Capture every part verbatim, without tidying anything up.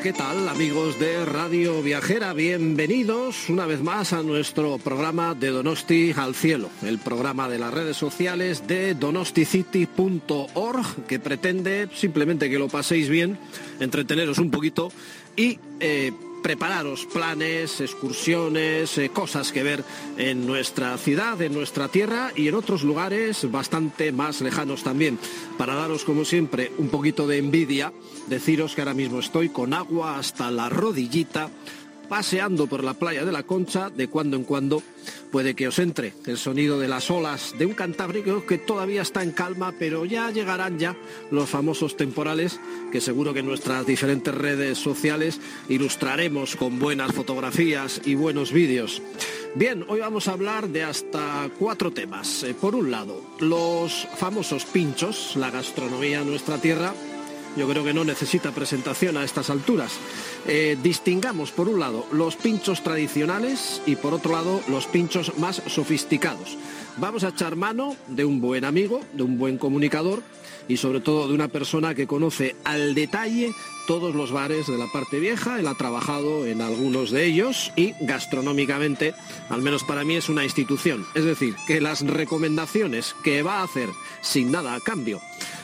¿qué tal, amigos de Radio Viajera? Bienvenidos una vez más a nuestro programa de Donosti al Cielo, el programa de las redes sociales de donosticity punto org, que pretende simplemente que lo paséis bien, entreteneros un poquito y eh, prepararos planes, excursiones, eh, cosas que ver en nuestra ciudad, en nuestra tierra y en otros lugares bastante más lejanos también. Para daros, como siempre, un poquito de envidia, deciros que ahora mismo estoy con agua hasta la rodillita, paseando por la playa de la Concha. De cuando en cuando puede que os entre el sonido de las olas de un Cantábrico que todavía está en calma, pero ya llegarán ya los famosos temporales que seguro que en nuestras diferentes redes sociales ilustraremos con buenas fotografías y buenos vídeos. Bien, hoy vamos a hablar de hasta cuatro temas. Eh, por un lado, los famosos pinchos, la gastronomía en nuestra tierra. Yo creo que no necesita presentación a estas alturas. Eh, distingamos, por un lado, los pinchos tradicionales y, por otro lado, los pinchos más sofisticados. Vamos a echar mano de un buen amigo, de un buen comunicador y, sobre todo, de una persona que conoce al detalle todos los bares de la parte vieja. Él ha trabajado en algunos de ellos y, gastronómicamente, al menos para mí, es una institución. Es decir, que las recomendaciones que va a hacer sin nada a cambio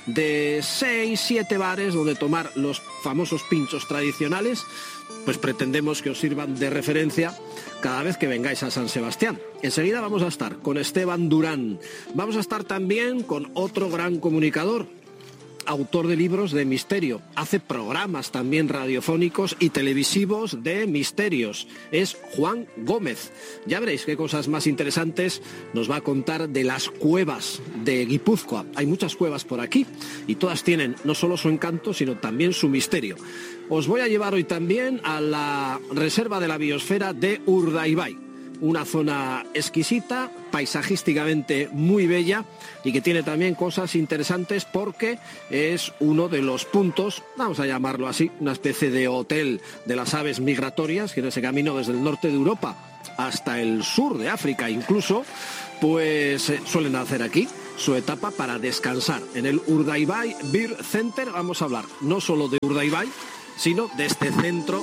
de seis, siete bares donde tomar los famosos pinchos tradicionales, pues pretendemos que os sirvan de referencia cada vez que vengáis a San Sebastián. Enseguida vamos a estar con Esteban Durán. Vamos a estar también con otro gran comunicador, autor de libros de misterio. Hace programas también radiofónicos y televisivos de misterios. Es Juan Gómez. Ya veréis qué cosas más interesantes nos va a contar de las cuevas de Guipúzcoa. Hay muchas cuevas por aquí y todas tienen no solo su encanto, sino también su misterio. Os voy a llevar hoy también a la reserva de la biosfera de Urdaibai, una zona exquisita, paisajísticamente muy bella y que tiene también cosas interesantes porque es uno de los puntos, vamos a llamarlo así, una especie de hotel de las aves migratorias que en ese camino desde el norte de Europa hasta el sur de África incluso, pues eh, suelen hacer aquí su etapa para descansar. En el Urdaibai Bird Center vamos a hablar no solo de Urdaibai, sino de este centro